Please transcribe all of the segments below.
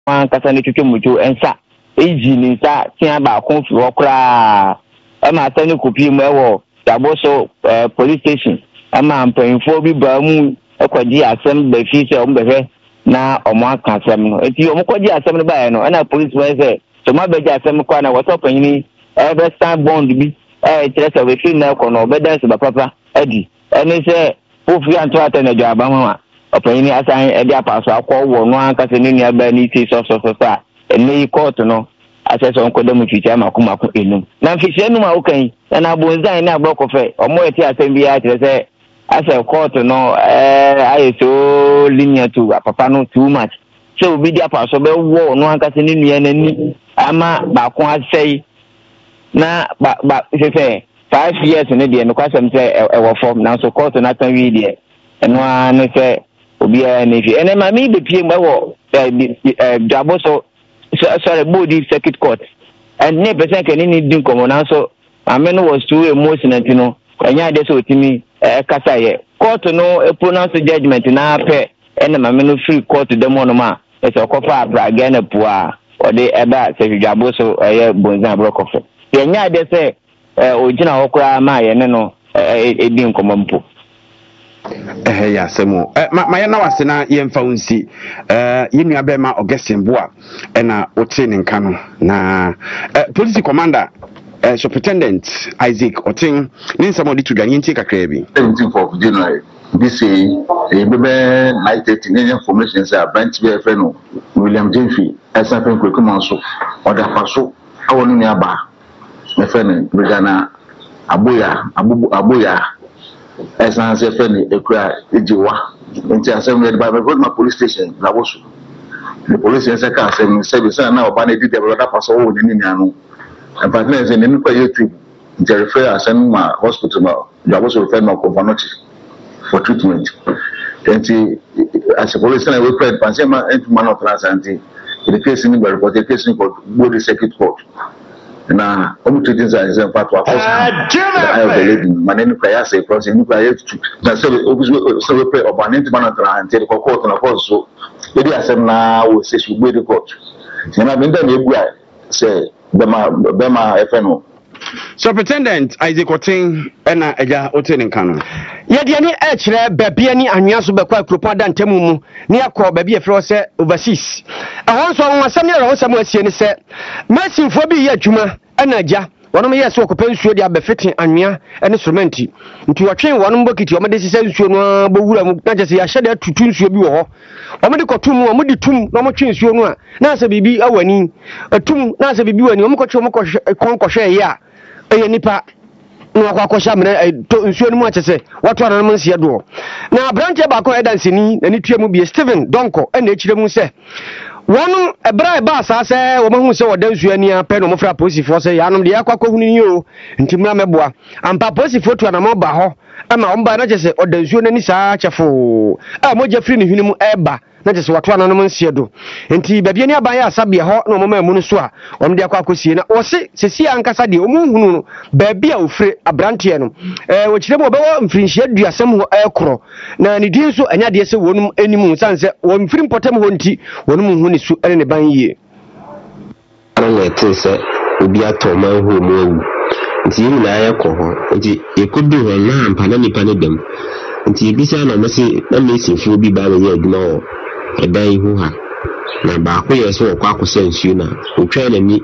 wan kasa ne twetwe mujo ensa eji ni nsa tia ba kon fi okra ama asane kopi mu ewo Daboso police station ama mpanyinfo bi ba mu ekwaji asem ba fi se ombehwe na omo aka asem no enti omo kwaji asem no ba no na police wa say so ma beja asem kwa na wato panyini be stand bond bi kire se we fi na ko no be dance ba papa edi eni se ofi anto atene jo abama opanyini asan edi apaso akọ wo no aka se ni nia ba ni ti so eni court no aseso nkodam twitwa makomako enum na mfihye enum a wokan na bonzan na agbokofe omo eti asem bi a kire se ase court no ayeso linear to papa no too much so obi dia paso be wo no aka se ni nua nani ama ba ko asei na ba se 5 years ne de no kwasem se e wo form na so court na tan wi de eno an se obi a na fi ene ma mi be pie mwo Daboso sorry body circuit court and ne person can need din komo na so amen was too emotional you know anya de so timi kasa ye court no pronounce judgment na pe ene ma me no free court dem no ma e so kofa abraga na pua o de eba se Daboso ye bonzan brokofe ye nya de se ogina hokura ma ye ne no din komo mpo ya semo ma ya na wase na ye mfa unsi yenu be ma Augustine Boa na ote ne nka no na police commander superintendent Isaac Otin ni nsamo di tudwa nti kakra bi 17th of January this say bebe night 13 information say branch be fe no William Jemfi SFN Kwekumanso oda paso awonu ni aba me fe ne brigana aboya Esan se feni ekura ejiwa nti asem le ba my police station Daboso the police station ka asem se be say na oba na di develop that pass wo ni ni anu and partner say ni kwa YouTube nti refer asem ma hospital ma Daboso refer ma Confanochi for treatment nti as police na we pray pan say ma entuma no transanti the case ni be report the case ni for body circuit court na treating as a part of I believe maneni prayer say cross ni prayer na say we pray about entuma no transanti the court na court so we dey asem na we say should be the court na me dem egu say bema FNO Superintendent Isaac Otin na eja Otin nka no ye de ni kire babia ni anwea so bekwa kropa da ntemu mu ni akọ babia fro se overseas ahon so won asem ne ro asem asie ni se masinfo bi ye adwuma na aja wonom ye se okopa nsuo de abefete anwea ene instrumenti nti wotwen wonom bokiti omede sise nsuo no bowura mu na jese ya hye de tutu nsuo bi wo ho omede kotum omede tum na omotwe nsuo no a na ase bibi awani atum na ase bibi wani omkoche konkɔhwe ye a eye nipa no akwakwasha mena nsuo no mu achese wato ana no nsia do na branch ba ko edanseni na ni tuamu bi Steven Donko na echire mu se wonu ebra ba asase wo mahu se wodan nsuo ani a pe no mofra posifo se ya nom de yakwakwahunu ni o ntimra meboa ampa posifo tu ana mo ba ho ama omba na chese odan nsuo nani saa chefo a moja free ni hwinimu eba na chese wato ana no nsia do enti babia ni aban ya asabia ho na omama mu no so a omde akwakosie na wo se sesi ankasa de omunhunu no babia ofre abrantie no wo kire mo bewo mfrinhia duasem ho ekoro na ne din so anya de se wonum enimu sanse wo mfrim potem ho nti wonum hu ni su ene ne ban yie ana tin se obi atoma ho mu awu nti yini na ayekɔ ho nti ekodu ho na ampa na nipa ne dem nti ebisa na mase na mesinfo bi ba ye adwuma ho edan hu ha na ba ko ye so wɔ akɔsɛ nsuo na otwa na ni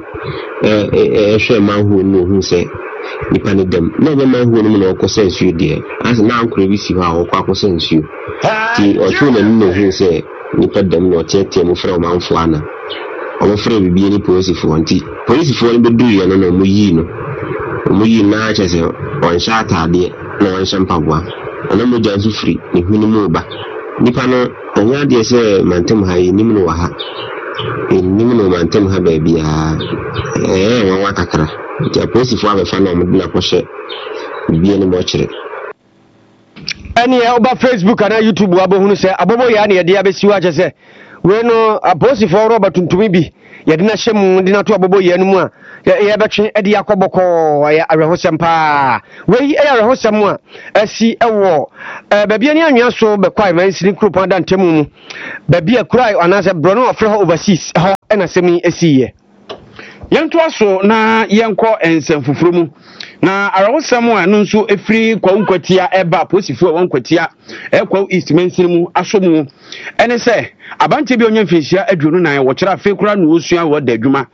hwɛ manho no hu sɛ nipa ne dem na be manho no mu na ɔkɔsɛ nsuo de as na ankora bi si ho a ɔkɔ akɔsɛ nsuo ti ɔtwe na ni no hu sɛ nipa dem na ɔtete mu fra manfo ana ɔmofra bibi ni polisifoɔ nti polisifoɔ no bedu ye no na mu yi no muyi na chese on shata de na on shampaboa ana mo jansu free ni hunu mu ba nipa no onya de se mantem ha yi nimu no wa ha nimu no mantem ha ba bia wan wa kakra ti aposifo abefa na mo de na kohye bia ni mo kire ani e oba Facebook ana YouTube abohunu se abobo ya na ye de abesiwa chese we no aposi for Robert tuntumi bi yɛde na hyɛ mu de na to abobo yɛ no mu a yɛbɛtwe de akɔbɔkɔ ya arehosɛm pa we arehosɛm a asi ɛwɔ baabi ani anwea so bɛkwae man sini kropon da ntemu mu baabi akura anase brono ofre ho overseas ho ɛna sɛmi asiye yɛnto aso na yɛnkɔ ensɛm fufuro mu na arehosɛm a no nso efiri kwankwatia ɛba posifo a wankwatia ɛkwa east mansini mu aso mu ɛne sɛ abante bi onye mfinhyia adwunu nan wɔkyerɛ afi kura no osua wɔ da adwuma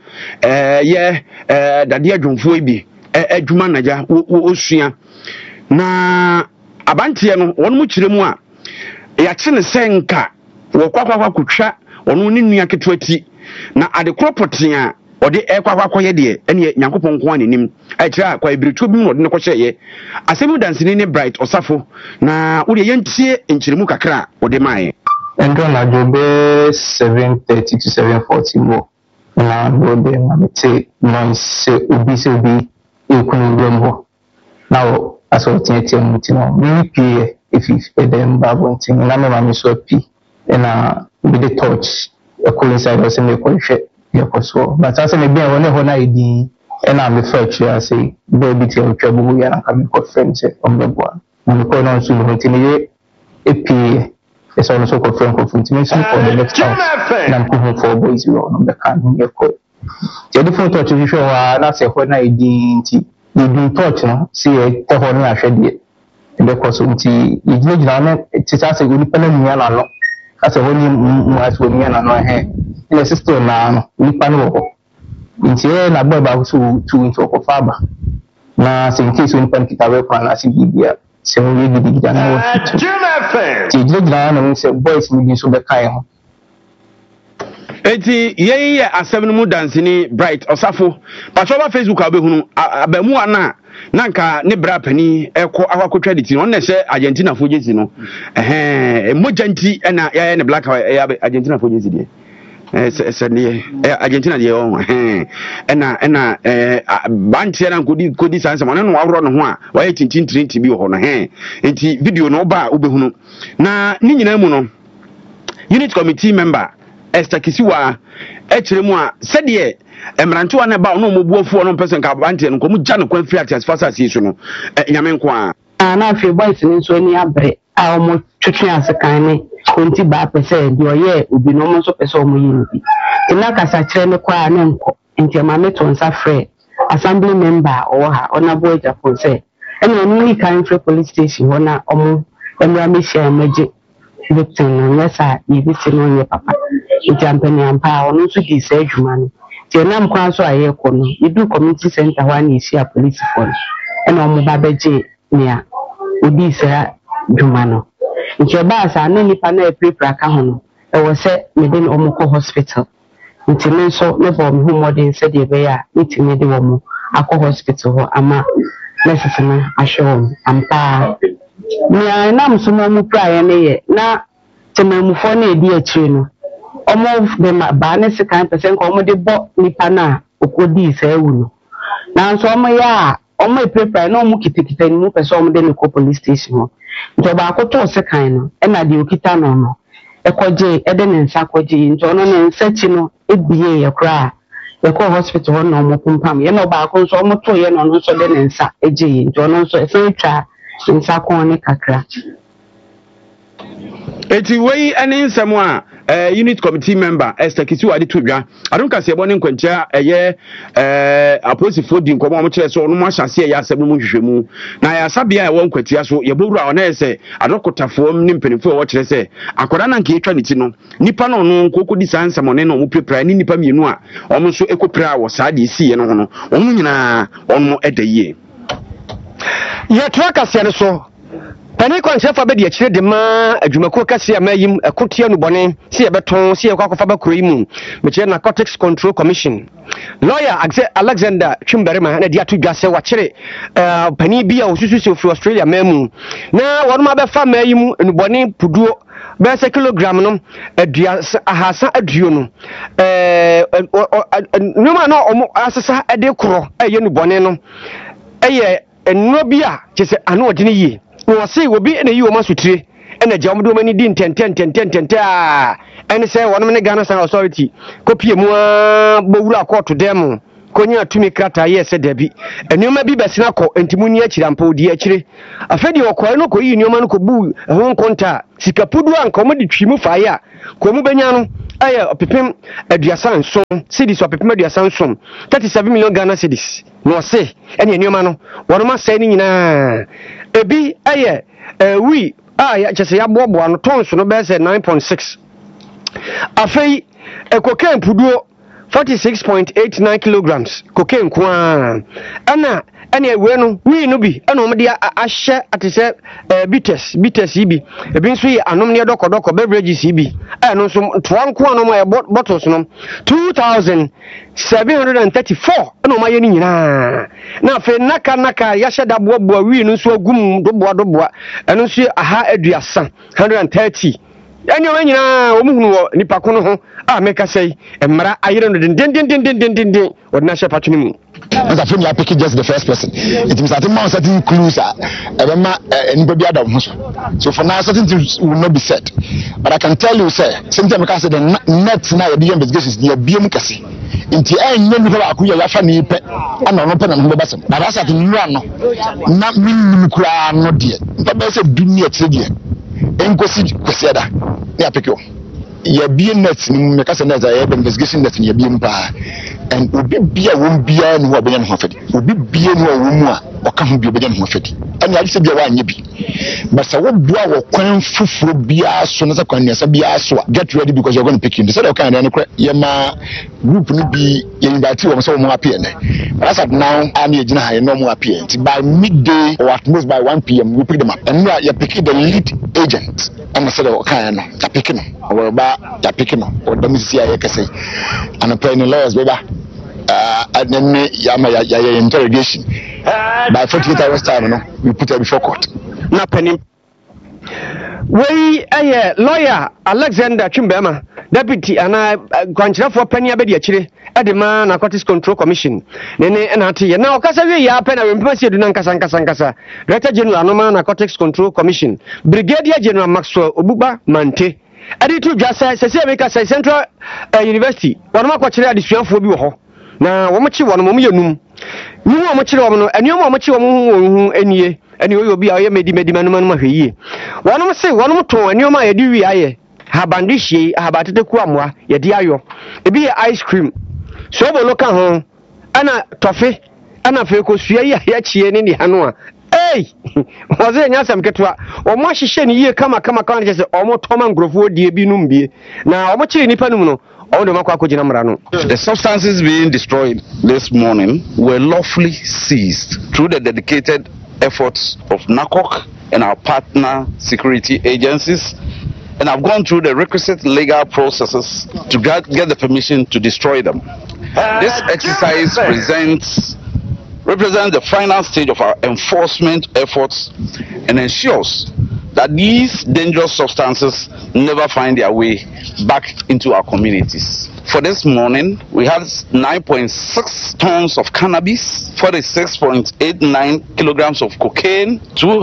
dade adwumfo bi adwuma naja osua na abante no wɔn mu kyerɛ mu a yɛakye ne sɛnka wɔkwakwa kotwa wɔn ne nua ketewa ti na adekropoten a ɔde ɛkwakwa de ɛne nyankopɔn nko anenim ɛkyerɛ akwa ibiritu bi mu ɔde ne kɔhyɛ asɛm dansini ne bright osafo na wo de yɛntie nkyeremu kakra ɔde mae Endo na jobe 7:30 to 7:40 mo na bode mamete noise obi ekunu ndembo now aso tiete mutino mi pie if edem babo ntin na me mami so pi na with the touch e cool inside us me ko hwe ye ko so but asa me bia wona ho na edi na me fetch ya say baby ti o twabu ya na kam ko friend say ombebo na ko no so mo tin ye epi it's also confirmed for the next house. And I'm cooking for boys you on the can here. The different touch you show that's a when I didn't touch no see a horn I shed it. Because you did not it's as a good pen and yellow as a holy as when you know hair. In a sister now, we pano. In here, I bought two into a faber. Now, in case we can get away from us in Libya. So we did it and I was boys moving so the kind. Eti ye asem no mu dansini bright osafo patroba Facebook abehunu abamu ana nanka ne bra pani ekọ akwakotwa diti no na hye Argentina fo jesi no mojanti na ya ne black Argentina fo jesi de Argentina de ena bantia na kodi sanse mo ne no awro no ho a wa tintin trinti bi ho no enti video no ba obehunu na ni nyina mu no unit committee member Esther Kisiwa echiremu a sede emrantewa na ba no mobuofu no person ka bantia no komu gya no kwa free as fast as so no nyame nko a na afi boys ni so ni abre a omo twetwe asekan ne konti ba pese de oye obi no mo so pese omo yi tina kasa kire ne kwa ne nko enti ma me to nsa frɛ assembly member o ha ona boy Japan say ene ni kan frɛ police station ona omo emra me share maje victim no yesa yibi no ye papa enti ampani ampa ono so di se adwuma no ti nam kwa so aye ko no idu community center wa na isi a police force ene omo ba beje nia odi se adwuma no nti ba sa na nipa na prepare ka ho no e wo se me den omo ko hospital nti me so me for me hu modern se de be ya nti me de wo mo akọ hospital ho ama necessary na ahwe ampa nia nam so mo praye ne ye na temamufo na edi akire no omo be ba ne se kan pese nko omo de bo nipa na okodi se ewu no na so omo ya omo prepare na omo kitikita ni mu pese omo de ne ko police station ho nto ba akoto se kan no e na de okita no no ekoje e de ne nsa koje nto no ne nsa chi no ebie ye kra e ko hospital ho na omo pumpam ye no ba akon so omo to ye no no so de ne nsa eje nto no so e fe twa nsa kon ne kakra. Eti wei ene nsɛm a unit committee member Esther Kisiwa de tudwa adon kase ebo ne nkwantia eye aposifo di nkomo mo kyerɛ so no mo ahyase ya asɛm mu hwehwɛmu na ya sabia ɛwɔ nkwatia so ye bowura ona ɛsɛ adokotafo ne mpanifo ɛwɔ kyerɛ sɛ akoda na nke etwa ne ti no nipa no no nkoko di san nsɛm ne no mo prepare ne nipa mienu a ɔmo so ekopra wɔ saa de sie no ho no ɔmo nyinaa ɔmo ɛda yie ye traka se ne so pani kwa nsefa be de akire de ma adwumako kase amayim ekotia no bone se ye beton se ye kwakofa ba kuro yimu me Narcotics Control Commission lawyer Alexander Chimberema na dia to dwase wa kire pani bia osusu se ofri Australia mamu na wono ma be fa mayim no bone puduo be se kilogram no adua ahasa aduo no nyuma na omo asesa ede koro eye no bone no eye enno bia kese ano odine yi no say obi na yi o masutire na gya omdo mani di ntenten a ɛne sɛ wɔnom ne Ghana Sand Authority kopie mu a bɔwura akɔto dɛm konya tumi krata yɛ sɛ dabi nneɛma bi bɛsena kɔ ntimu ni akyira mpa odi akyire afɛ deɛ ɔkɔɛ no kɔyi nneɛma no kɔbu ɛho nkonta sika pudu anka ɔmo de twi mu faeɛ a kɔmu bɛnya no ɛyɛ ɔpepem aduasa nson cedis ɔpepem aduasa nson 37 million Ghana cedis na ɔse ɛne nneɛma no wɔnom asɛe no nyinaa ebi ɛyɛ wi a kyɛ sɛ yɛaboaboa no tons no bɛyɛ sɛ 9.6 afei cocaine puduo 46.89 kilograms cocaine kwa ana ewe no wi no bi ana omde ahye atese bitters yi bi ebi nso yi anom ne dokodoko beverages yi bi no nso toa nko anom aye bottles no 2734 ana omaye ni nyina na fe naka ya hye da boaboa wi no nso agum doboa eno nso aha aduasa 130 ɛne ɔma nyinaa ɔmuhunu wɔ nipa ko no ho a meka sɛ mmara ayere no den wɔde no ahyɛ patwene mu afei ne apeke just the first person it means that man certain clues a ɛbɛma nipa bi ada ho so for now certain things will not be said but I can tell you say sometimes I can say the net na yɛde investigations ne yɛbie mu kɛse nti ɛnyɛ nipa baako yɛ yafa ne pɛ ana ɔno pɛ na no bɛbasɛm na rasa te nwura no na minnim kura no deɛ nipa bɛ sɛ dunia tse deɛ enkosi kwesiada ne apekyo ya bie net ni me kasa net ya investigation net ni ya bie mpa and obi bia won bia ni ho abenya no hafedi obi bia ni wo mu a oka ho bia obenya no hafedi ani ade se bia wa anye bi basa wo bua wo kwan fufuro bia so na kwan nesa bia so get ready because you're going to pick you say okay na ya ma group no bi ya invite wo so wo appear ne as at now ani ejina ha no mo appear by midday or at most by 1 p.m. we pick them up and ya pick the lead agent and say okay no ya pick no or ba ya pick no or the missy ya kase and appoint lawyers beba and then ya interrogation by 48 hours time no we put her before court na penny we lawyer Alexander Chimbema deputy ana kwankyerɛ for penny abedi akire edema Narcotics Control Commission nene na ate ye na okasa we ya pena we mpasi edu na nkasa Director General anoma Narcotics Control Commission Brigadier General Maxwell Obuba Mante ade to dwa sɛ America Central University wɔn ma kwakyeɛ adesuafo bi wɔ hɔ na wɔn kyi wɔn mo yɛnum ni wɔn kyerɛ wɔn no anioma wɔn kyi wɔn ho anie ani obi a ɔyɛ medi manum ahwɛ yie wɔn se wɔn to anioma a yɛde wi ayɛ habande hye habatete ku amoa yɛde ayɔ ebi yɛ ice cream so bolo ka ho ana tofe ana fe ko sua yi a yɛkyie ne ne hano a wɔze nya asɛm ketwa wɔn ahyehyɛ ne yie kama kan kyɛ sɛ wɔn tɔma ngrofo die bi num bie na wɔn kyerɛ nipa num no. The substances being destroyed this morning were lawfully seized through the dedicated efforts of NACOC and our partner security agencies, and have gone through the requisite legal processes to get the permission to destroy them. This exercise represents the final stage of our enforcement efforts and ensures that these dangerous substances never find their way back into our communities. For this morning, we had 9.6 tons of cannabis, 46.89 kilograms of cocaine,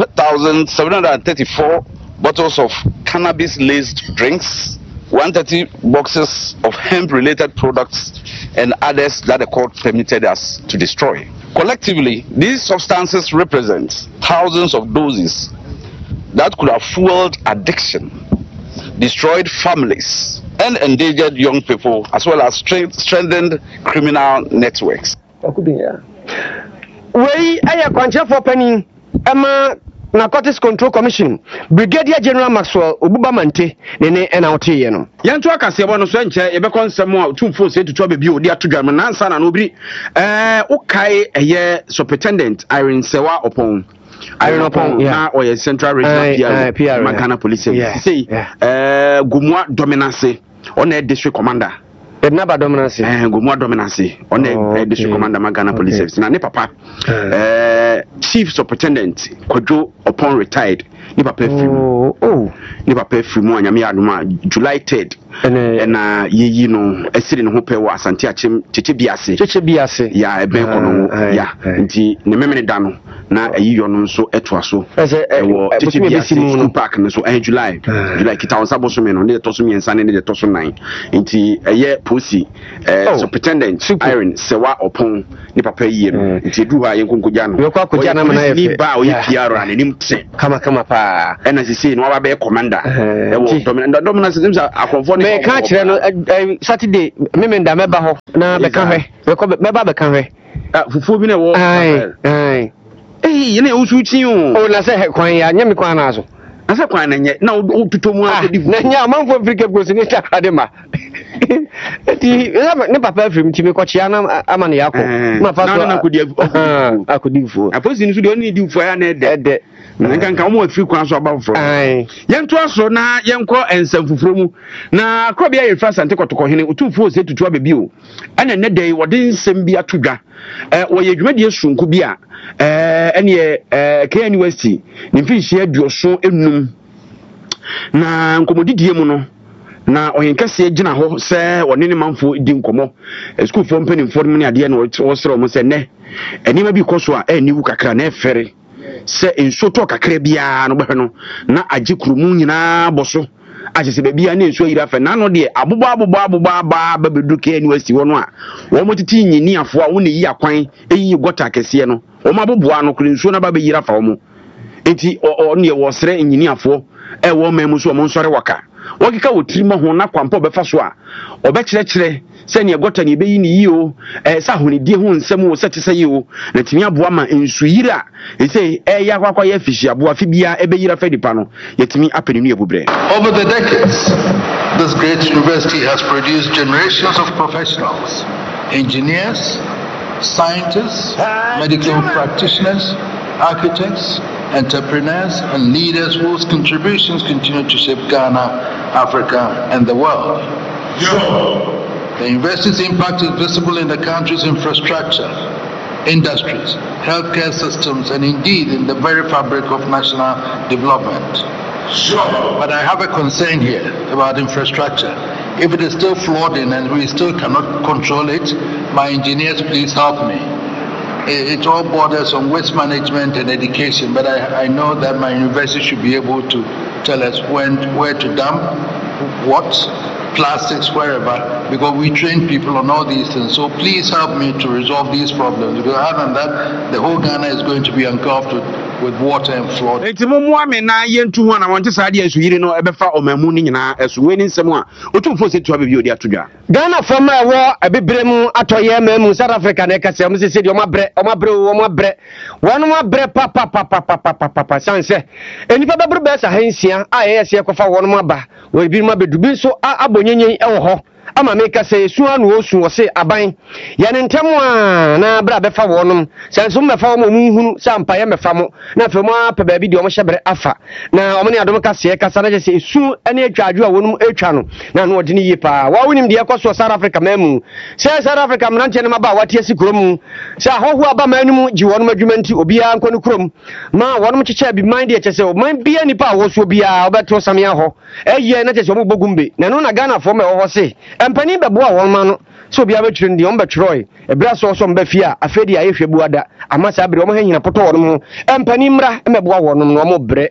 2,734 bottles of cannabis-laced drinks, 130 boxes of hemp-related products, and others that the court permitted us to destroy. Collectively, these substances represent thousands of doses that could have fueled addiction, destroyed families, and endangered young people, as well as strengthened criminal networks. We aya kwanche for penny Emma Narcotics Control Commission Brigadier General Maxwell Obuba Mante nene enauti yeno yanto akase bo no so enche ebe konsem a tumfo se tutu abebi odi atodwam na ansa na no bi ukai eye superintendent Irene Sewa Opon na oye Central Regional PR Makana Police say Gumua Dominance on a district commander Ednaba Dominance Gumua Dominance on a district commander Magana Police Service na ne papa chief superintendent Kojo Opon retired ni papa fimu anyame aduma July 3rd na yeyi no esiri ne ho pe wa asante achim cheche biase ya ya ebe kono ya nti ne memene da no na ayiyo no nso etoa so ewo TTBS school park no so July kita on sabo so me no de to so miensa ne de to so nan nti eye posi superintendent Irene Sewa Opon ni papa yiye no nti du ha yenkonkogya no yo kwa kogya na na ni ba o ye PR an nim tse kama pa ena sisi no aba be commander ewo dominance dimsa akonfo ne me ka kire no Saturday memenda meba ho na be ka hwe meba be ka hwe fufuo bi na wo ai yene usuchi o na se kwan ya nyame kwan na so asa kwan na nye na otutomu ade na nya amanfo Africa gosi ni ta ade ma ti ne papa afrim ti me kochia na amane yakọ ma fa so na akodi fu aposi ni so de oni di fu ya na de nkanka mo afiri kwan so aba fufuro yento aso na yenko ensam fufuro mu na krobia ye fra sante kotoko hene otumfu ose tutu ababi o ana ne dai wode nsem bi atodwa wo ye dwumade sunku bi a ene KN University ni mfinhia aduoso enum na nkomodidie mu no na oyenkase agina ho se woni ne manfo di nkomo school for mpanimfo mu ne ade na wo sere mo se ne enima bi koso a eniwu kakra na efere se enso to kakra bia no behwe no na agi kurumu nyina boso agese be bia na enso yira fe na no de abobo aba bedu KN University wo no a wo mo titi nyini afo a wo ne yi akwan eyi gota kese no wo ma boboa no kure enso na ba be yira fa wo mo enti o ne wo sere nyini afo wo memu so mo nsore waka wokika wotirima ho na kwampa obefa so a obekire se ne gota ne beyi ni yio sa honidie ho nsem wo sete se yio na timi aboa ma nsuyira ese ya kwakwa ya fishi aboa fi bia ebeyira fa dipa no yetimi apeni nu ebubre. Over the decades, this great university has produced generations of professionals, engineers, scientists, medical practitioners, architects, entrepreneurs and leaders whose contributions continue to shape Ghana, Africa, and the world. The university's impact is visible in the country's infrastructure, industries, healthcare systems, and indeed in the very fabric of national development. But I have a concern here about infrastructure. If it is still flawed and we still cannot control it, my engineers, please help me. It all borders on waste management and education, but I know that my university should be able to tell us where to dump what, plastics, wherever, because we train people on all these things. So please help me to resolve these problems, because other than that, the whole Ghana is going to be engulfed with water and flood. Eti mo mo ame na yentu ho na wonte sa de asuyire no ebefa omamu ni nyina asuwe ni nsem a otumfo se tu abebi odi atodwa Ghana from ewo abebre mu atoye mamu South Africa na kase mo se de o mabre wonu mabre papa sanse enipa bebru be sa hansia a yesi ekofa wonu maba we bi ma bedubi so abonyenyen ewo ho ama me kase su anu osu wo se aban ya ne ntemu a na bra befa wonum sanso mefa wo mu hunu sampa ye mefa mo na fe mo apa ba bi de o mo hyebere afa na o mo ne adom kase kasa na je se su ene atwadwo a wonum atwa no na no odi ne yi pa wa wonim de ekoso South Africa mamu se South Africa mnanche ne maba watie si kurom se ahoho aba manum ji wonum adwumanti obia nkɔ ne kurom ma wonum kyeche bi man de kyese o man bia nipa a wo so bia obeto samia ho eye na kyese o mo bogumbe na no na Ghana fo me wo se empani beboa won ma no so bia betwire ndi on betroi ebra so so mba fia afedi aye hwebu ada amasa abre o mo hanyina poto won mo empani mra meboa won no mo bre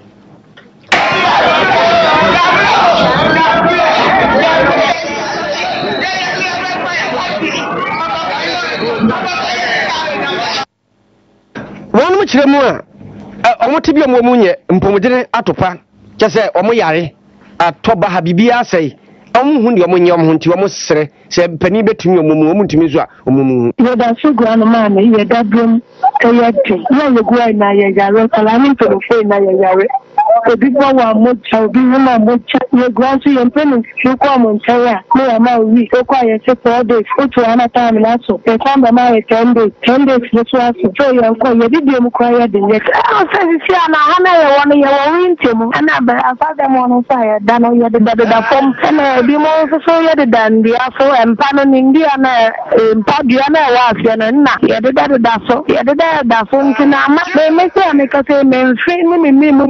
won mo kire mu a o mo tibia mo munye mpomudene atopa kyese o mo yare atoba habibia sei hu ndi omunye omhunti omusere se pani betumi omumu omuntimi zo a omumu yoda sugwa no ma me yeda brum kayati na yegwa na yegare kala ni to fe na yegare obi bo wa mo cha obi ma mo cha yegwa so yempeni ko mo ntaya me ma wi ko kwa ye se 4 days otu ana time na so e kwa ba ma 10 days so so ye ko ye di mu kwa ye de ye o se si ana ha na ye won ye wo wintem ana ba afa mo no sa ye da no ye de da pom na bi mo so ye de dan dia so empano nindia na mpadia na wa afia na ye de da so ye de da so ntina ma me se me ka se me mfi ni me na ye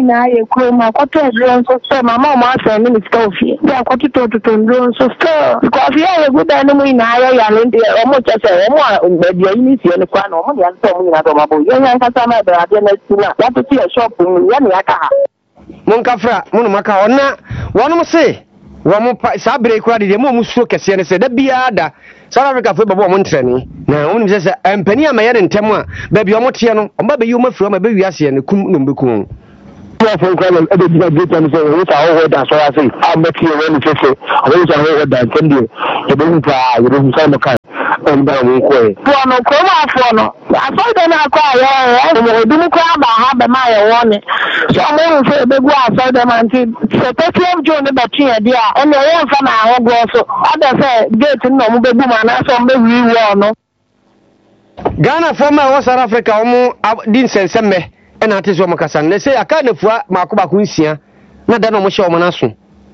kroma kwato ndro so so mama ma asa ni stofie ya kwato to ndro so so because ya go da no mu ina ya no ndi o mo chese o mo gbedi ayi ni sie ni kwa no mo ya to mu ina to babo ya ya kasa ma be ade na sina ya to tie shop ya ni aka ha mon kafra mon maka ona wono se wo mo sa break kura de mo musuo kese ne se da bia da South Africa fo babo mo ntrani na wonu se empani amaye ne ntem a ba bia mo tie no o ba be yi o mafura ma be wiase ne kum no mbekum from Kuala Lumpur, great and so we are over that. So I say, I'm back here when it's so. I always are over that. Tell you, you don't try, you don't sign the car. And then we go. Buono, come on, I saw them acquire. I don't cry about how the Maya won it. So I'm going to say, big one, I saw them until so 30th June, the battery, dear. And the one from our go so. Others say, get to know the woman, and some baby war. Ghana former South Africa, didn't send some. And I tell you, Makasan, they say, I can't afford Makuba Kunsia, not that no more show Manasu.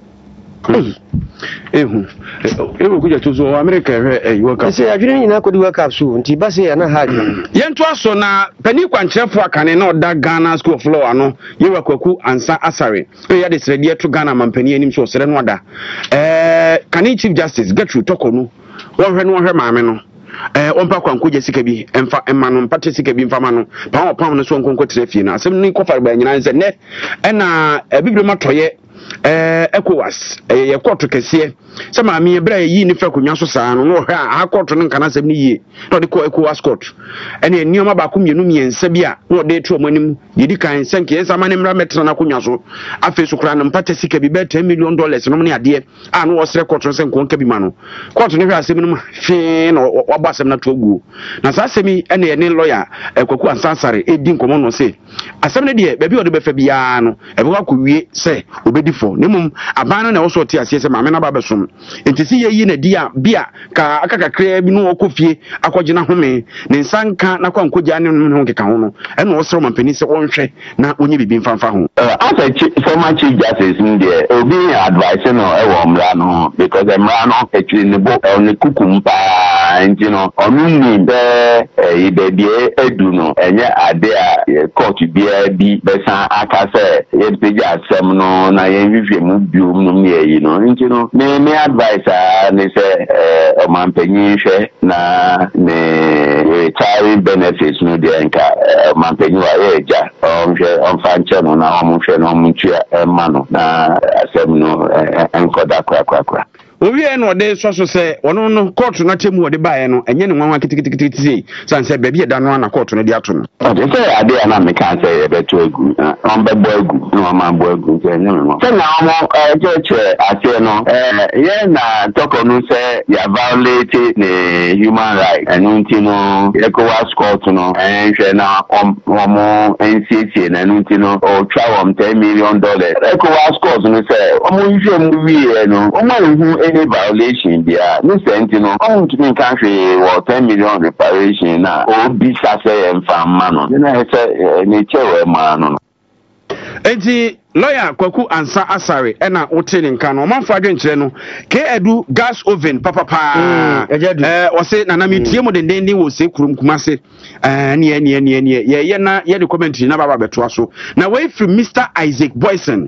Kuja tuzo America work. Say I didn't know could work up soon. Tibasi and I had Yentwa so na pani kwanchefo akane na oda Ghana School of Law ano yewa kwaku ansa asare. Ya de srede to Ghana mampani anim so sere no oda. Kane Chief Justice Gertrude Tokonu. Wo hwe no hwe maame no. Ompa kwanko je sika bi emfa emano mpate sika bi mfa mano pa opam no so nkonko trefie na asem ni kofa ba nyina nse ne na bibire matoye ECOWAS ye koto kese se ma me bra yi ni fa konwa so saa no hwe a koto no kana asem ni yi no de ko ECOWAS court ene nioma ba ko mienu miensa bi a no de tu omanim yedi kan senke ensa ma ne mra metra na konwa so afi so kra no mpate sika bi be $10 million no ne ade a no wo sere koto se nkonka bi ma no koto ne hwe asem no fi no wabasem na togu na sa asemi ene ye ne lawyer kwaku ansasare edi nkomo no se asem ne de ba bi ode be fa bia no e be kwa wie se obedi fo nemum abano na wo so ti ase se ma me na ba besom entisi ye yi na dia bia ka akakakra bi no okofie akogina home ne nsanka na kwa nkogya ne no nkeka ho no ene wo sro mampani se wonhwe na onye bibi mfamfa ho as a former chief justice in there obi advice no e wo mra no because the mra no actually ne bo on kukumpa no onuni be ibebie edu no enye ade a court bia bi besa aka se ye peja asem no na ye vivie mu biom no me yi no no me advice ne se o mampanyi hwe na ne retirement benefits no de nka mampanyi wa ye ja on fanche no na o mu hwe no mu tua emma no na asem no enkoda kwa obi no de so se wono no court na temu wo de bae no enye ne nwanwa kitikiti sei sanse ba bi e da no na court no de ato no o de say ade na me kan say e beto egu on be bo egu no ma bo egu je enye no se na mo che ase no ye na toko no say ya violate the human right enunti no ECOWAS court no enhwe na omo NCC na enunti no o twa $10 million ECOWAS court no say omo nhwe mu wie no omo any violation there no sentinel on to country or $10 million reparation na o bi sase emfamma no na say ni chewe ma no enti lawyer kwaku ansa asare na wotene nka no manfa adwenkyere no ke edu gas oven papa o se na metie mo denden wo se kurum kumase ne ye na ye de commentary na baba beto aso na we from Mr. Isaac Boyson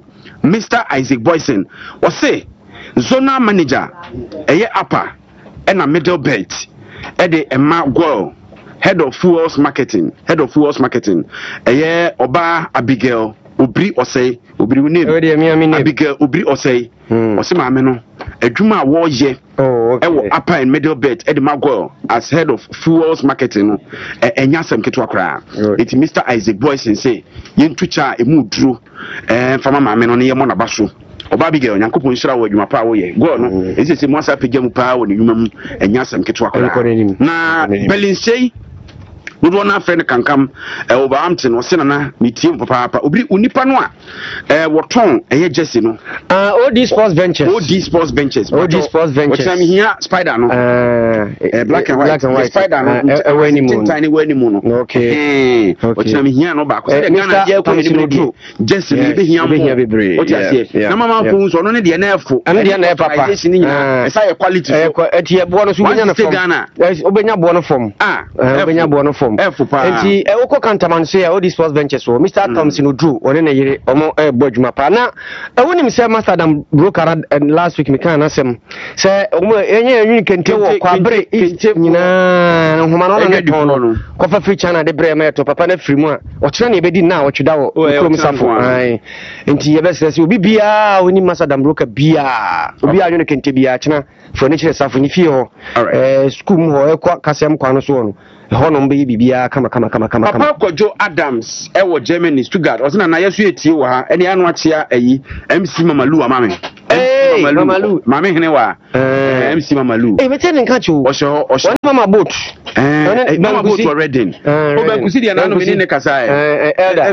o se zonal manager eye upper and a middle belt ede Emma Gwell head of fuels marketing eye oba Abigail obri osei obri name Abigail obri osei ose maame no adwuma wo ye ewo upper and middle belt ede Magwell as head of fuels marketing enya sam ketwa kra it Mr. Isaac Boyson say yentucha emu duro fama maame no ne ye mo na baso Obabigail nyankopon hira wo adwuma pa wo ye go no esese mo asa pegya mu pa wo ne dwuma mu enya sam ketwa kra na Belinsei Wodo na friend kankam oba amte no se na metie papa obri unipa no a woton eye Jesse no OD Sports Ventures what time here spider no black and white spider no wani mu no okay what time here no ba ko se Ghana je ko ni do Jesse ni be hia bebre what you say na mama ko so no ne de na efo ana de na papa esa ye quality etie bo no so benya na form obenya bo no form obenya bo no form enti wokɔ kantaman so a odi sports benches so Mr. Thompson Odru one na yire omo bo adwuma pa na wonim sɛ Amsterdam broker last week me kan asɛm sɛ omo enye anwin kente wɔ kwabre nyina nhoma no na tɔn no kɔfa free channel de brɛ ma to papa na free mu a ɔkyerɛ na ebedi na ɔtweda wɔ krom safo ai enti yɛbɛsɛ sɛ obi bia woni Amsterdam broker bia obi anwin kente bia kyena furniture safo ni fie hɔ school mu hɔ ɛkɔ kasɛm kwa no so no hono mbe bibia kama Papa Kojo Adams ewo Germany Stuttgart osina na yesu etie wo ha ene anu atia ayi MC Mamalu amame Mamalu mame hene wa MC Mamalu mete nka chu osho mama boat mama boat already obankusi dia na no mene ne kasa elder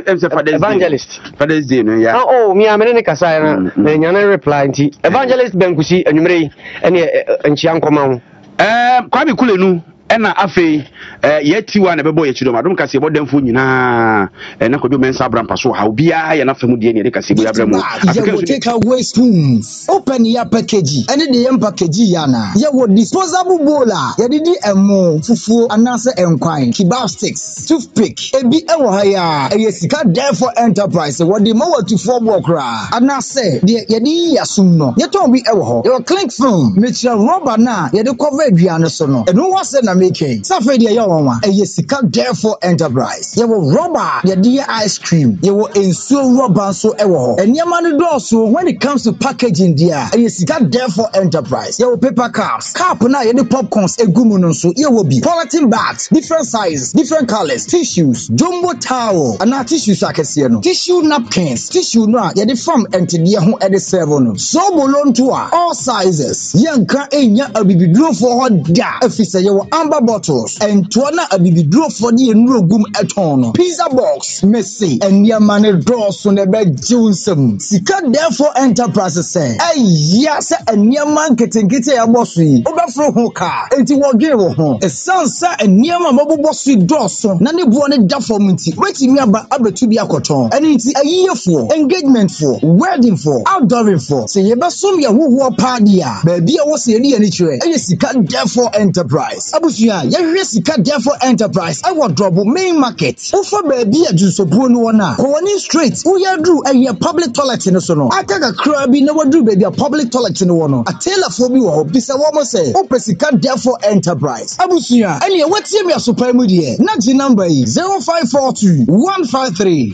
Father's Day no ya mi amene ne kasa na nya na reply nti evangelist bankusi anwumre ene enchia nkoma ho Kwame Kulenu ena afei yeti wa na bebo ye chidoma dum kase bodemfo nyina na kodo mensa brampa so ha obia ye na famu de ne de kase bo yabramo african take away spoons open your package ene de yam package ya na ye wo disposable bowl ye de di emo fufuo anase enkwan kebab sticks toothpick ebi ewo ha ya ye sika therefore enterprise wo de mo watu for bokra anase de ye di yasum no ye ton bi ewo ho ye clink film metra rubber na ye de cover aduane so no eno wase na making safe de ye wonwa eye sika therefore enterprise ye wo rubber ye de ice cream ye wo ensuo rubber so ewo ho eniema no do so when it comes to packaging dia eye sika therefore enterprise ye wo paper cups cup na ye de popcorns egumu no so ye wo bi polythene bags different sizes different colors tissues jumbo towel and tissues akese no tissue napkins tissue no ye de from entede ho e de serve no so bolonto all sizes ye nka enya abibiduro for ho da afisa ye wo amber bottles and tuana abibiduro for the enrogum eton pizza box messy and yamane draw so ne be jiunsem sika therefore enterprise say ya say enyaman ketenkete ya boss yi obefro ho ka enti wo dwe wo ho esansa enyama maboboso doso na ne bo ne da form nti wetimi aba abetu bi akoton eni nti ayiyefo engagement for wedding for outdooring for say ye besom ye hoho party a ba bia wo se eni ani kire eye sika therefore enterprise abusuya ye hwe sika therefore enterprise I will drop main market ofa ba bia junsobuo no wona ko woni straight wo ya dru eye public toilet no so no akaga kra bi na wadu ba bia public toilet no wono atela fo bi wo bisa wo mo say o sika therefore enterprise abusuya eni e wetie mi asopa mu de na ji number yi 0542 153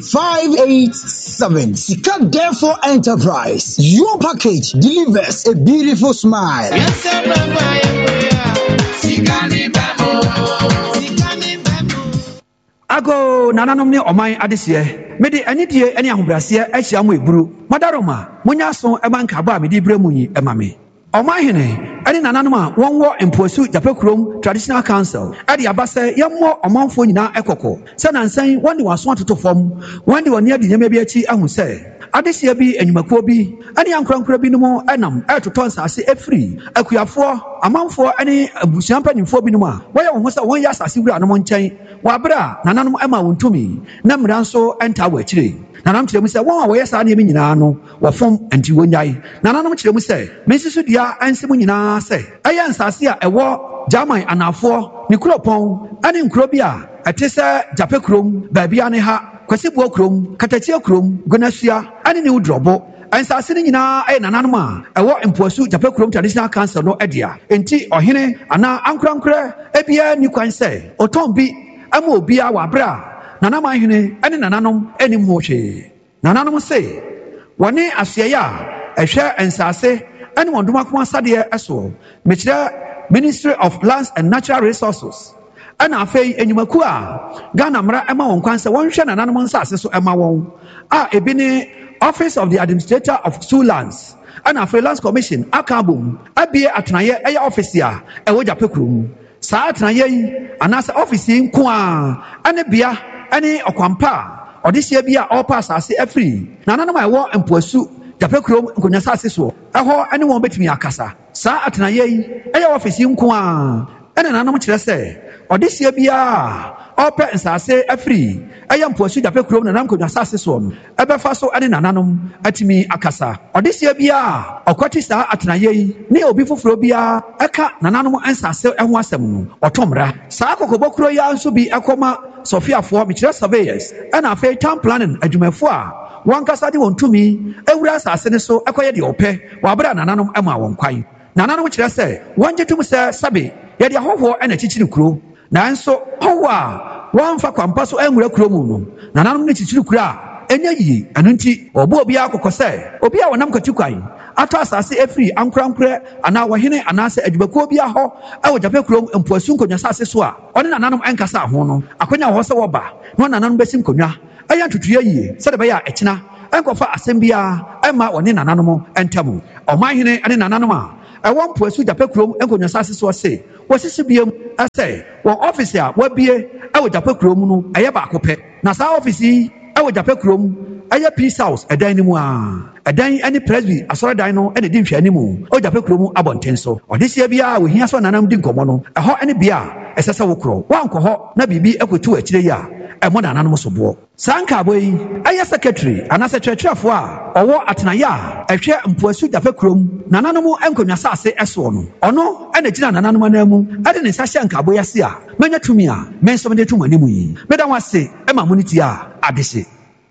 587 sika therefore enterprise your package delivers a beautiful smile. Yes, Ago nananom ne oman adese me de anidie ene ahobrase ahia mo eburu madaroma munya so ebanka ba me di bremu yi emame oman hene ene nananom a wonwo emposu japekurom traditional council ade abase yemmo omanfo nyina ekoko se nansan wonde waso atoto fom wonde woni ade nyama bi achi ahu se adehia bi enyumakuo bi ane ankrankra bi no mo enam etoto nsase efri akuyafo amanfo ane abusuampanimfo bi no a woyɛ wo ho sɛ won yɛ asase wura no mo nkyɛn wabra nananom ema wontumi na mmira nso enta wa akire nanam kyerɛ mu sɛ wɔn a wɔyɛ saa ne nyinaa no wɔfom anti wonyae nananom kyerɛ mu sɛ mensisu dia ansɛm nyinaa sɛ ɛyɛ nsase a ɛwɔ German anafoɔ ne kuropɔn ane nkuro bi a ɛte sɛ Japekurom baabia ne ha Kwasibuo kurom Katachia kurom Gonasua ane ne udrobo ansase ne nyinaa ɛyɛ nananom a ɛwɔ mpoasu Japekurom traditional council no ɛdia enti ɔhene ana ankorankora ebia ni kwan sɛ ɔtɔn bi ama obia wabra nanam ahene ane nananom anim ho hwee nananom se wɔne asoɛyɛ a ɛhwɛ nsase ane wɔn domakoma sadeɛ ɛso mekyerɛ Ministry of Lands and Natural Resources ana afei enyumaku a Ghana mra ema won kwan se won hwe nananom nsase so ema won a ebi ne Office of the Administrator of Zoo Lands ana afei Lands Commission akabum abie atenaye eye office a ewo Japekurom saa atenaye yi anase office nko a ane bia ane okwampa odehia bi a opa asase afri nananom a ewo mpoasu Japekurom nkonya sase so eho ane won betumi akasa saa atenaye yi eye office nko a ene nananom kyerɛ sɛ ɔdesia biara ɔpɛ nsase afiri ɛyɛ mpoasu Jape kurom nanam konwa asase so no ɛbɛfa so ɛne nananom atimi akasa ɔdesia biara ɔkwati saa atenaye yi ne obi foforo biara ɛka nananom nsase ɛho asɛm no ɔtomra saa kokobokuro ya nso bi ɛkɔma Sofiafoɔ mekyerɛ surveyors ɛna afei town planning adwumafo a wankasa de wɔn tumi ewura asase ne so ɛkɔyɛ deɛ ɔpɛ wabere nananom ɛma wɔn kwan nananom kyerɛ sɛ wɔngye tum sɛ sabe yɛde ahɔhoɔ ɛna kyikyiri kuro nanso hɔhoɔ a wɔmfa kwampa so ɛnwura kuro mu no nananom ne kyikyiri kuro a ɛnyɛ yie ɛno nti ɔbɔ obiara kɔkɔ sɛ obi a wɔnam kwati kwan atɔ asase efiri ankorankorɛ anaa wɔhene anaasɛ adwumakuo bi ahɔ ɛwɔ Jape kurom mpoasu nkonnwa asase so a ɔne nananom ɛnkasa ho no akonya hɔ sɛ wɔba na nananom bɛsi nkonnwa ɛyɛ ntutuya yie sɛde bɛyɛ a ɛkyena ɛnkɔfa asɛm biara ɛma wɔne nananom ɛntam ɔmanhene ne nananom a ɛwɔ mpoasu Jape kurom nkonnwa asase so se wɔsisi biem ɛsɛ wɔn ɔfisi a wɔabie ɛwɔ Jape kurom no ɛyɛ baako pɛ na saa ɔfisi ɛwɔ Jape kurom ɛyɛ Peace House ɛdan no mu a ɛdan ɛne Presby asɔredan no ɛna di nhwɛani mu ɔ Jape kurom abɔnten so ɔdesia biara wɔhia so nanam di nkɔmmɔ no ɛhɔ ɛne bea a ɛsɛ sɛ wokorɔ wankɔ hɔ na biribi ɛkɔtu akyire yi a ɛmmɔ nananom so boɔ saa nkaabɔ yi ɛyɛ secretary anaasɛ kyerɛkyerɛfoɔ a ɔwɔ atenaeɛ a ɛhwɛ mpoasu Jape kurom nananom nkonnwa asase ɛsoɔ no ɔno ɛna gyina nananom anan mu ɛde ne nsa hyɛ nkaabɔ yi ase a mɛnya tumi a mɛnsɛm de to mo anim yi mɛda ho ase ɛma mo ne tie a adehye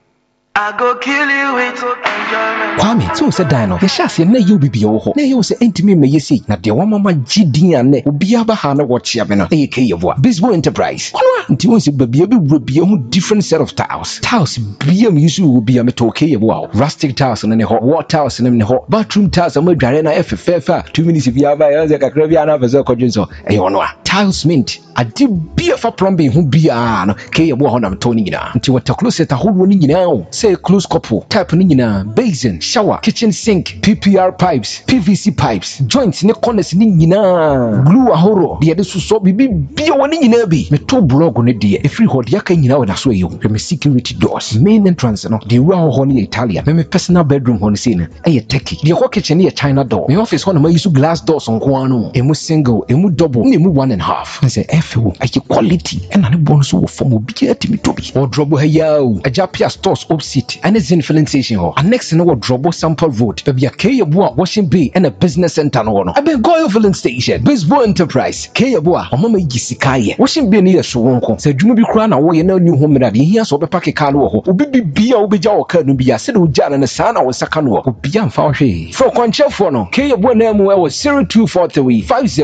I go kill you with enjoyment. Kwame, so said Dino. The chassis na you be your ho. Na you say intimate me you see. Na de one mama GD and ne obi aba ha na watch ya bena. Na ke yevo. Bisbo Enterprise. Ono nti won se baby be a different set of tiles. Tiles biam yusu will be a metal ke yevo. Rustic tiles na ne ho. Wall tiles na ne ho. Bathroom tiles na dware na FFF 2 minutes if you have ya ze kakra bia na faso kodwinso. E ono a. Tiles mint. Adi bia fa plumbing ho bia no. Ke yevo ho na mto ni nyina. Nti water closet ahodo ni nyina o. Say close couple type ni nyina basin shower kitchen sink PPR pipes PVC pipes joints ne corners ni nyina glue ahoro de de so bibi bia woni nyina bi meto blog ne de e free hold yaka nyina wona so ayo me security doors main entrance no de ura ho ne Italian me personal bedroom ho ne sei na e Turkey de ho kitchen ne China door me office ho na ma use glass doors nko ano emu single emu double ne emu 1.5 say FO ayi quality e na ne bonus wo form obi atimi tobi wardrobe ha yawo Ajapia stores opposite and it's in filling station ho next no wardrobe sample road baby Kayabua washing bay and a business center no no abe go filling station Bisbo Enterprise Kayabua omama gisikaye washing bay ne so wonko se dwuma bi kura na wo ye na new home na de hia so be pack car no ho obi bibia wo beja wo car no bia se de ujana ne sa na wo saka no obi amfa wo hwe for kwanchefo no Kayabua na mu e 0243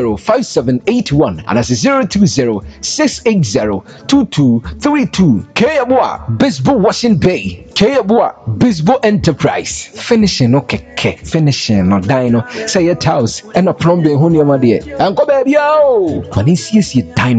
505781 and as 020-680-2232 Kayabua Bisbo washing bay Kayabua Bisbo Enterprise finishing no keke finishing no dino say your house and a plumbing ho niam de anko baby o manisi dino